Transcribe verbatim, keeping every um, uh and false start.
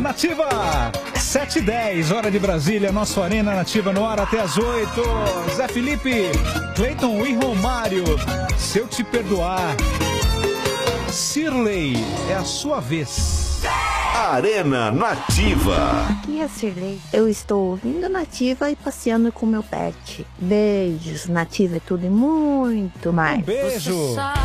Nativa, sete e dez, hora de Brasília, nosso Arena Nativa no ar até as oito. Zé Felipe, Cleiton e Romário, se eu te perdoar. Cirlei, é a sua vez. Arena Nativa. Aqui é Cirlei. Eu estou ouvindo Nativa e passeando com meu pet. Beijos, Nativa é tudo e muito mais. Um beijo.